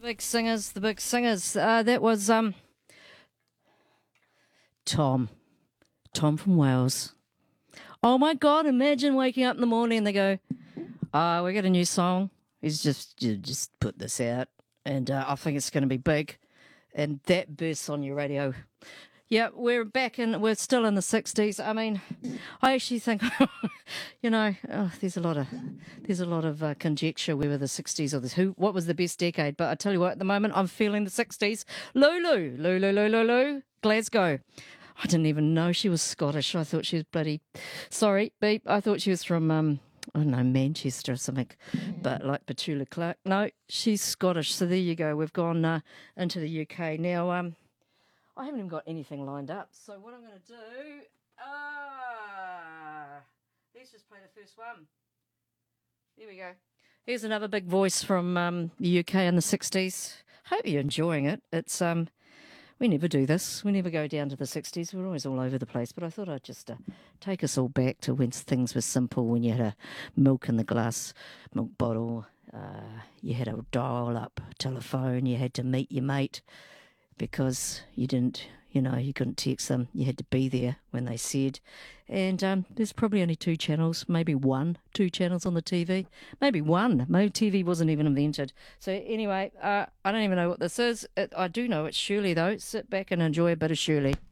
The big singers. That was Tom. Tom from Wales. Oh my God, imagine waking up in the morning and they go, we got a new song. He's you just put this out and I think it's going to be big. And that bursts on your radio. Yeah, we're still in the 60s. I mean, I actually think, there's a lot of conjecture whether the 60s or what was the best decade. But I tell you what, at the moment, I'm feeling the 60s. Lulu, Glasgow. I didn't even know she was Scottish. I thought she was sorry, beep. I thought she was from, I don't know, Manchester or something, but like Petula Clark. No, she's Scottish. So there you go. We've gone into the UK. Now, I haven't even got anything lined up. So what I'm going to do, let's just play the first one. There we go. Here's another big voice from the UK in the 60s. Hope you're enjoying it. It's we never do this. We never go down to the 60s. We're always all over the place. But I thought I'd just take us all back to when things were simple, when you had a milk in the glass, milk bottle, you had a dial-up telephone, you had to meet your mate because you couldn't text them. You had to be there when they said. And there's probably only two channels, maybe two channels on the TV. Maybe one. Maybe TV wasn't even invented. So anyway, I don't even know what this is. I do know it's Shirley, though. Sit back and enjoy a bit of Shirley.